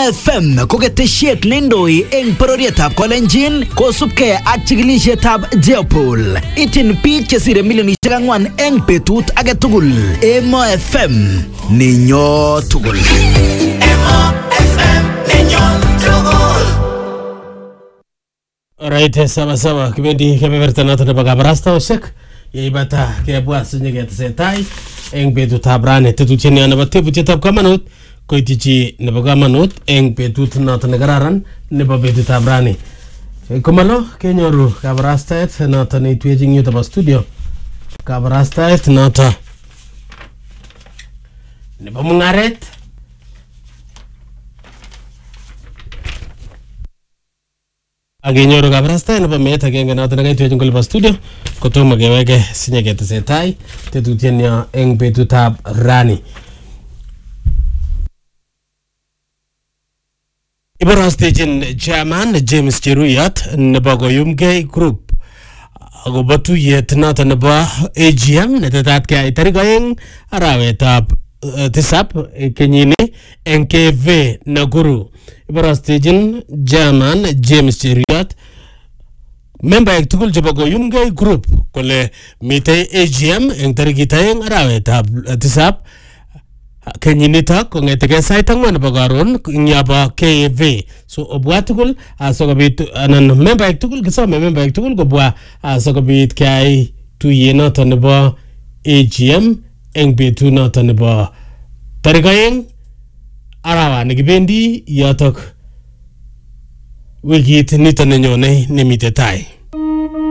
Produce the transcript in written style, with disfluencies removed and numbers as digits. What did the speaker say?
FM ko ketesiet neindoi eng bororietab Kolenjin kosubkei ak chikilisietab Jeopol. Ityin biik chesire milionisiek 4 eng betut age tugul. Emo FM ninyo tugul. Emo FM ninyo tugul. Alright, sawa kibendi kebeberta noto nebo kabarastaoshek yeibata kebwa sinyeketesetai eng betutab rani. Tetutiet nebo tebutietab kamanut koityi chi nebo kamanut eng betut noto nekararan nebo betutab rani. Komalo kenyoru kabarastaet noto neitwech ing yuto bo studio. Kabarastaet noto nebo mungaret agenyoru kabarastaet nebo meet agenge noto nekaitwech ing bo studio kotomo keweke sinyeketesetai tetutienyo eng betutab rani. Iborostechin chairman James Cheruyot nebo Koyumgei Group akobo tuyet noto nebo AGM netetat keyai tarik 2 arawetab 7 kenyini eng KV Nakuru. Iborostechin chairman James Cheruyot membaek tugul chebo Koyumgei Group kole mitei AGM eng tarikit 2 arawetab 7 kenyinitok kongetegei sait 4 nebo karon ing yobo KV. So obwa tugul asikobit anan membaek tugul kisome membaek tugul kobwa asikobit keyai tuyet noto nebo AGM eng betut noto nebo tarik 2 arawani kibendi yotok wikit nito nenyone nemitei tai.